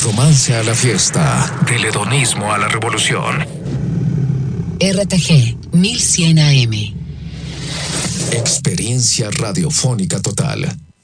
romance a la fiesta, del hedonismo a la revolución. RTG 1100 AM. Experiencia radiofónica total.